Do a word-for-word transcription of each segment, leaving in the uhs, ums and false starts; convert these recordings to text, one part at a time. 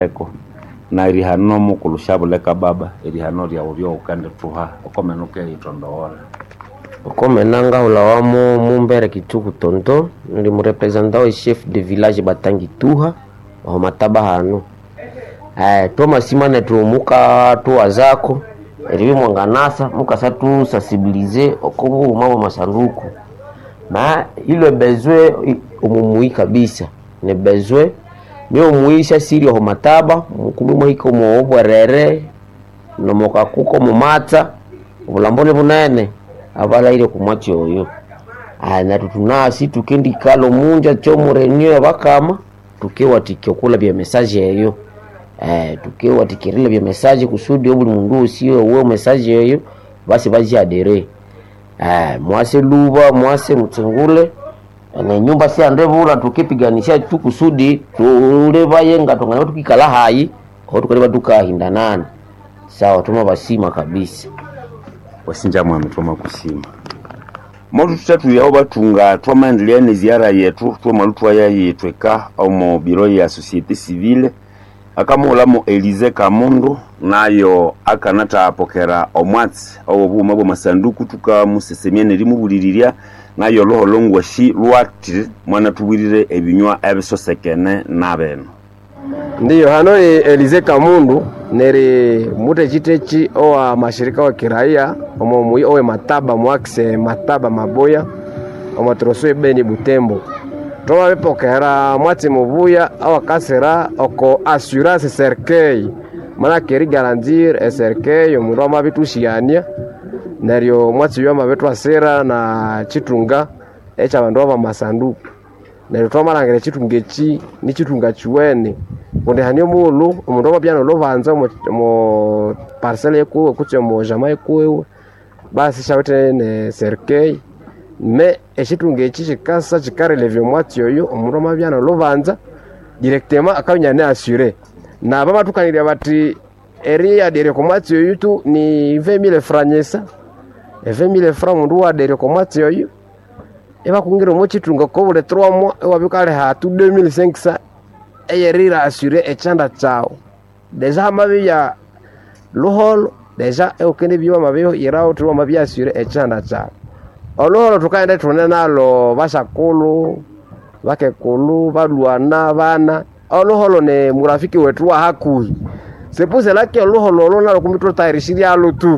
eko na irihano mukulushabuleka baba irihano lya ulio ukande tuha okomenuke itondoora okomenanga ulawamo mumbere kituku tonto nili murepresentao e chef de village Batangi tuha wa mataba hano eh toma simane tu muka tu azako elibi mwanganasa muka satu sensibiliser okobu mama masanduku na ile bezwe umumui kabisa ne bezwe nyo muisha siri ho mataba mukumu hiko mo bwerere no mokakuko mu mata bulambone bunene abala ile kumwacho yo ana tutunasi tukendi kalo munja chomo renyo bakama tukewa tikokula bya message yeyo eh tukewa tikirila bya message kusudi obuli mundu usiwe uwe message yeyo basi baji adere eh mwase luba mwase mutengule na nyumba si andevula tukipiganisha tu kusudi tule bayenga tongana tukikala hai ho tukale baduka hindanana sawa tuma basima kabisa wasinja mwa mtoma kusima modu tutatu yao batunga twa maendelea ne ziara yetu twa malutwa ya yetweka au mo biro ya societe civile akamola mo Elize Kamundu nayo akanata apokera omwatsi au buma bwo masanduku tuka musesemene limu buliriria nayo loho longwa shi lwati mwana tubirire ebinywa ebisosekene nabeno ndiyo hano e Elize Kamundu nere mute chitechi owa mashirika wa kiraia omo mui owe mataba mwakse mataba maboya omo trosoe beni Butembo toma bepokera mwati mubuya awa kasera oko assurance cercueil mana keri garantir e cercueil omundu amabitushiania neryo mwati yoma betu asera na chitunga echa bandu aba masanduku neryo twamarangire chitungechi ni chitunga chiwene onde hanyo mulu omundu ababyano lovanza mo, mo parcelle yekuwe kutse mo jama yekuwe basi shawete ne cercueil me echitunga echi chikasa chikarelevyo mwati yoyo omundu amabyano lovanza directement akanyane assurer na baba tukanira bati eri adere ko mwati yoyo tu ni vingt mille francs nyesa e vingt mille francs mundu wadere ko mwati yoyo eba kungira mo chitunga ko bule trois mois ewa bikale ha tu deux mille cinq cents eyerira assurer echanda chao deja mabi ya loholo deja e okene biwa mabiyo irao tu mabi assurer echanda chao oloholo tukaenda tuna nalo bashakulu bakekulu baluana bana oloholo ne murafiki wetu wa hakui sepuse lake oloholo lona lokumitro tairishiri alo tu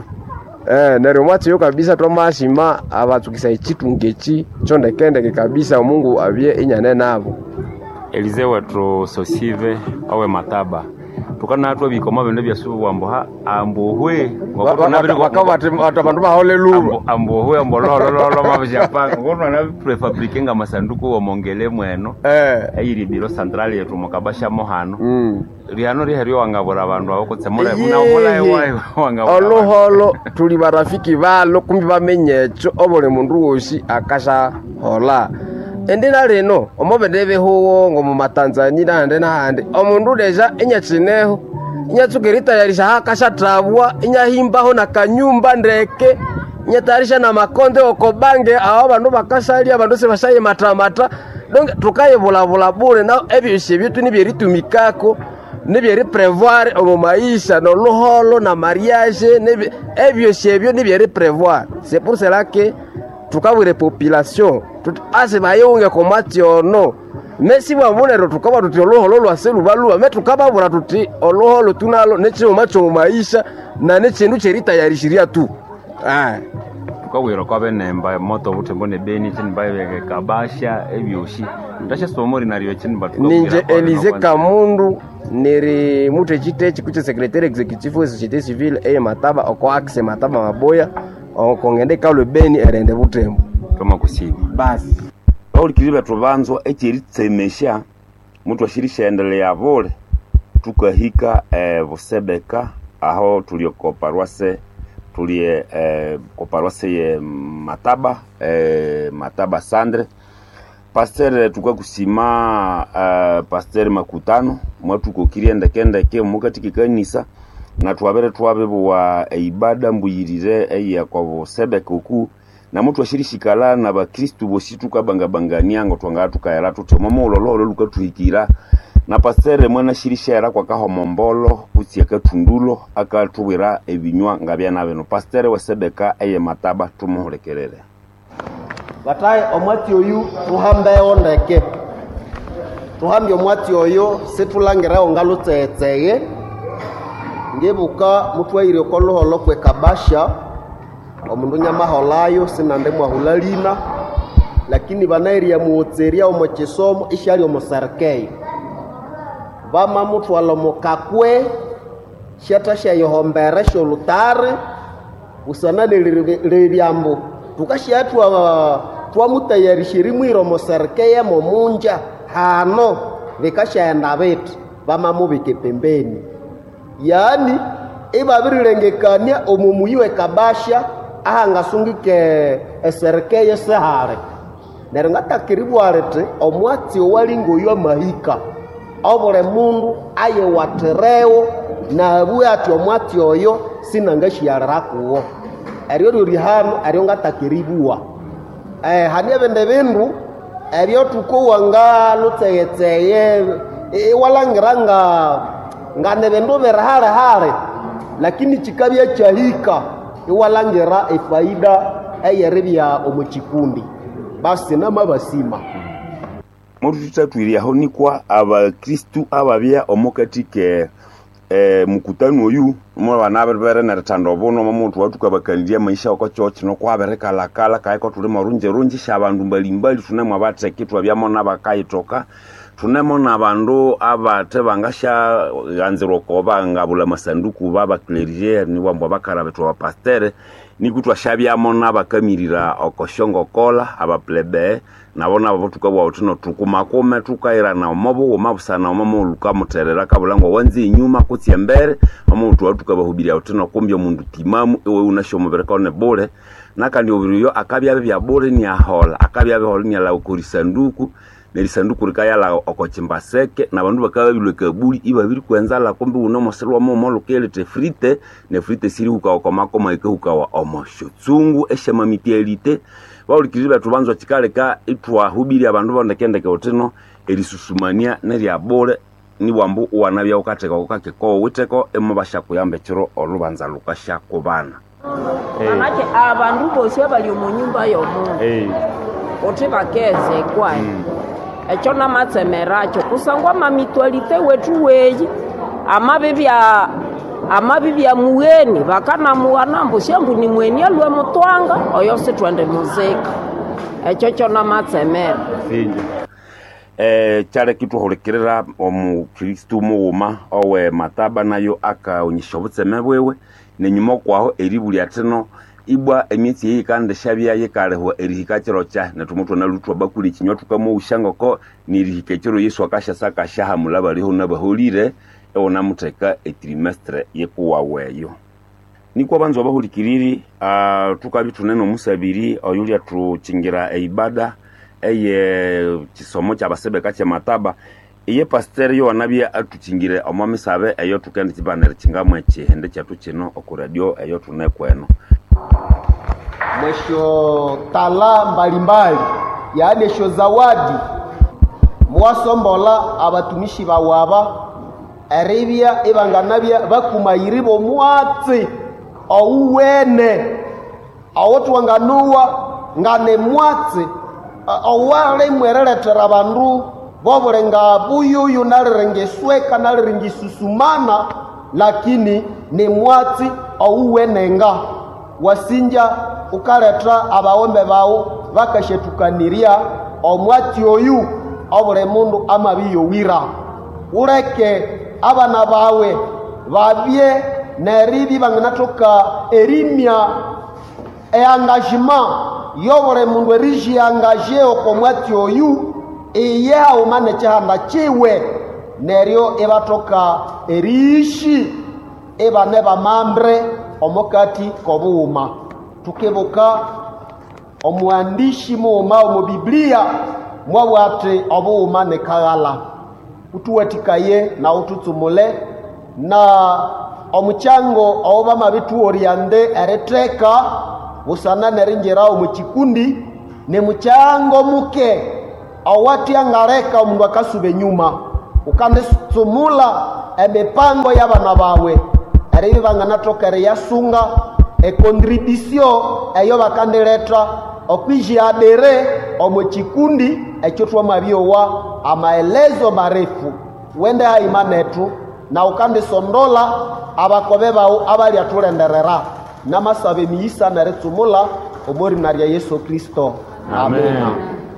eh nero mwati yo kabisa tomashima abatukisa ichitungechi chonde kende kabisa Mungu abye inyane nabo Elize watro sosive awe mataba tukana atwa bikoma bende byasubu ambo ha ambohwe ngoko nabiri wakabati abantu bahole lulu ambohwe ambololo lolo mabijapa ngono na prefabriquer nga masanduku wa mongele mweno eh ayiri biro central yetu mukabasha mohano mm riano riherio wangabora abantu abo kutsemura una obola ewayo wangabora oloholo tuli barafiki balo kumbi bamenyecho obole mundu woshi akasha hola endina leno omobedebe huwo ngo mu Tanzania nande nande omundu deja enyachineho inyatsugerita yarisha hakasha trabwa inyahimbaho na kanyumba ndeke nyatarisha na makonde okobange aho bandu bakashali abandu se bashaye matamata donc tukaye bola bola bure na ebishe bitu nibiritumikako nibiri prevoir omo maisha no loholo na mariage nibi ebishe byo nibiri prevoir c'est pour cela que tukabure population tut ase bayonge komati ono mesi bwabonero tukaba tuti oloholo lwaselu baluwa me tukababura tuti oloholo tunalo nechi omacho maisha na nechindu cherita yarishiria tu ah tukawiro kwa benemba moto Butembo ne beni chinba yeke kabasha ebyoshi ndashe somori nariyo chinba tukabira ninje Elize Kamundu niri mute chitechi kuche secrétaire exécutif wa société civile e mataba oko axe mataba maboya okongende kalo beni erende Butembo toma kusima basi Paul kiliba tubanzo echiritsemesha mtu ashirisha endelea vole tukahika eh Busebeka aho tuliokoparwase tulie eh koparwase ye mataba eh mataba Sandre pasteur tukwa kusima uh, pasteur Makutano mwatu kokirienda kenda ke mukati kikanisa na twabere twabebo wa e ibada mbuyirire eya kwa Busebeka uku na mtu ashirishikala na bakristu boshitu kabanga bangania ngo twanga tukayala tutoma mololo lukatuhikira na pastere mwana shirishera kwa kahomombolo kutia katundulo akatubwira ebinywa ngabyana bino. Pastere Wesebeka eye Mataba tumuhulekerere. Batai omwati oyu tuhambe ondeke. Tuhambe omwati oyo situlangira ongalutsetseye. Ngebuka mutwaire koloholo kwe kabasha omundu nyamaholayo sinande mwahulalina lakini banairi ya muotseria omo chisomo ishali omo sarkei bama mutwalo mukakwe shata sha yohombere sholutare usanane liryambo tukashatwa twamutayarishiri mwiro mo sarkei mo munja hano vikashaenda betu bama mubike pembeni. Yani ibabirirengekania omumuyiwe kabasha ahanga sungike eserkeye sehare nerengata kiribwarete omwatsi owalingo yo mahika obole mundu aye watereo na bwati omwatsi oyo sinangashiarara kuwo eryo rihano eryo ngata kiribwa eh hanie bende bindu eryo tukowanga lutseyetseye iwalangiranga ngane bendo berahare hare lakini chikabya chahika iwalangira efaida eyerebya omuchikundi basi namabasima Modu tutatwiri aho nikwa abakristu ababya omukatike eh mukutano oyu mo banabere na retando bono momuntu watuka bakandia maisha oko church no kwabereka lakala kaiko tuli marunje runji shabandu mbalimbali tunamwa batekitwa byamo nabakayitoka tunemo nabandu abate bangasha ganziro koba ngabula masanduku baba clergier ni wambo bakara betu wa pastere ni kutwa shabyamo nabakamirira okoshongo kola aba plebe nabona abotuka bwa utuno tukumakome tukaira na omobo omabusana omomo luka muterera kabulango wanzi inyuma kutya mbere omuntu watuka bahubiria utuno kumbyo mundu timamu ewe unashomo berekone bole nakandi obiriyo akabya bya bole ni ahola akabya bya ni ala ukurisanduku nelisanduku rikayala okochimbaseke na bandu bakaba bilwe kabuli iba biri kwenzala kombe uno moselwa mo molokele te frite ne frite siri uka okomako maike uka wa omoshotsungu eshema mitielite baulikiriba tubanzo chikaleka itwa hubiri abantu bondekendeke oteno elisusumania neri abole ni wambu wanabya ukateka ukake ko witeko emobasha kuyambe chiro olubanza lukasha kubana manake hey. Abantu bose bali mu nyumba yo mungu hey. Ote bakeze kwa mm. Echo na matsemeracho kusangwa mamitwalite wetu weyi amabibya amabibya muweni bakana muwanambo shambu ni mweni alwe mutwanga oyo sitwende muzika echo cho na matsemera finje eh chale kitu holekerera omu Kristo muuma owe Mataba nayo aka onyesha butseme bwewe nenyuma kwaho eribuli ateno ibwa emyezi yi kandi shabya yekaleho erihikachiro cha natumuto nalutwa bakuli kinywa tukamo ushangoko nirihikachiro Yesu akasha saka shaha mulaba liho nabaholire eona muteka etrimestre yekuwa weyo nikwa banzo abahulikiriri uh, tukabi tuneno musabiri oyulia tuchingira eibada eye kisomo cha Basebeka cha Mataba iye pastor yo wanabia atuchingire omwamisabe eyo tukende kibanere kingamwe chihende cyatu kino okuradio eyo tunekweno mwesho tala mbalimbali yaani sho zawadi mwasombola abatumishi bawaba eribya ibanganabya bakumayiribo mwatsi ouwene awotu wanganuwa ngane mwatsi owale mwereretera bandu bobulenga buyuyu nalirengesweka nalirengisusumana lakini ni mwatsi ouwenenga wasinja ukaleta abaombe bawo bakashetukaniria omwati oyu obule mundu amabiyo wira ureke abana bawe babye neribi banganatoka erimya e engagement yobule mundu eriji engage okomwati oyu iye umane chihanda chiwe neryo ebatoka erishi ebane bamambre omokati kobuuma tukebuka omwandishi muuma omu Biblia mwabwate obuuma ne kagala utuwatikaye na ututsumule na omuchango obama bitu oriande ereteka busana nerinjera omukikundi ne muchango muke awati angareka omundu akasube nyuma ukandisumula emipango y'abana bawe eribi banganatokere yasunga ekontribusio eyo bakandireta okwijiadere omu chikundi ekyo twamabyowa amaelezo marefu wende haimanetu na ukandisondola abakobe bawu abali atulenderera namasabe miyisa neritsumula omori narya Yesu Kristo. Amen, amen.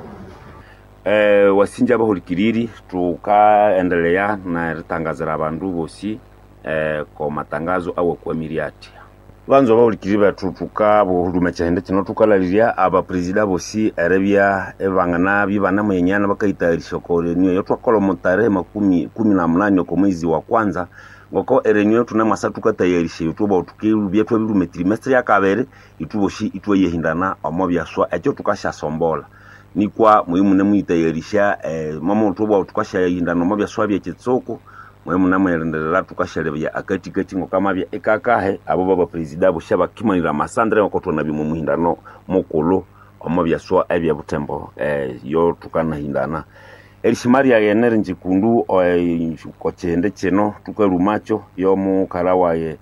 Eh, wasinja bahulikiriri tukaendelea na ritangazira abandu bosi eh, ko matangazo awo kwa miriati banzo bahulikiriri batu tukabuhulume cyane kino tukalaliria aba president bosi erebya ebangana bibana mwenyana bakaitarisha ko renyo yo twakola mutare makumi kumi na munane ko mwezi wa kwanza ngoko erenyo tunamasa tukatayarisha yutuba tukiru byetwa birume trimestre ya kabere ituboshi itwaye hindana omobyaswa ekyo tukashasombola ni kwa muhimu ne mwitayarisha eh, mama utuba tukashayinda no mabya swabye kitsoko muhimu na mwerenderera tukashalebya akati kati ngo kamabya ekakahe abo baba president bo shaba kimanira masandre ngoko na bimu muhindano mukolo omabya swa ebya butembo eh, yo tukana hindana Elishimaria yenere njikundu eh, ko chende cheno tukarumacho yo mu karawaye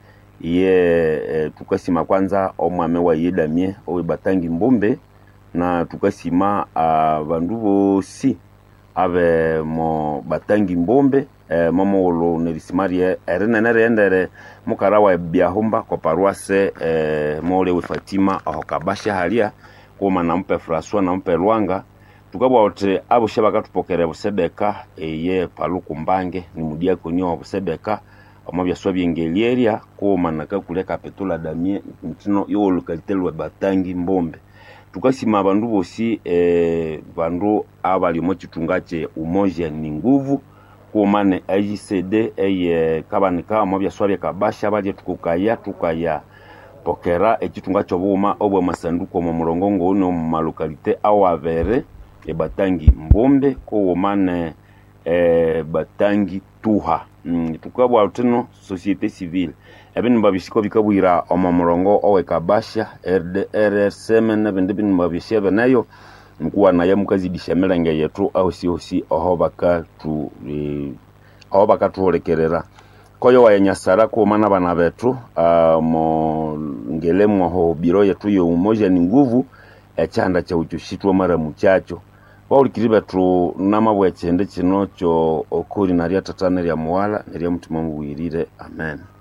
ye eh, tukasima kwanza omwame wa yedamie owe batangi mbombe na tukasima abandu uh, bosi abe mo batangi mbombe eh, momo lo nerisimarie erenene rendere mukarawa byahumba ko paroisse eh, mole we Fatima aho kabasha halia kuma na mpe François na mpe Lwanga tukabwa wote abo shabaka tupokere busebeka eye paluku mbange ni mudia konyo busebeka omabya swabye ngelieria kuma nakakuleka petula damie ntino yo localité lwa batangi mbombe tukasima abandu bosi eh, bandu abali mo chitungache umoja ni nguvu kumane A J C D eye kabanika omabya swabye kabasha baje tukukaya tukaya pokera echitungacho buma obwe masanduko mu murongongo uno mu malokalite awavere e batangi mbombe ko mane eh, batangi tuha mm, tukabwa utino societe civile ebintu babishiko bikabwira omamurongo owe kabasha R D R R semen ebintu bintu babishebe nayo nkuwa naye mukazidisha melenge yetu aho si osi aho baka tu e, aho baka tuolekerera koyo wanyasara ko mana bana betu uh, mo ngelemo ho biro yetu yo umoja ni nguvu echanda cha uchushitwa mara muchacho Paulikiriba tu namabwe chende kino kyo okuri nari atatane lya muwala neri mutima mubwirire. Amen.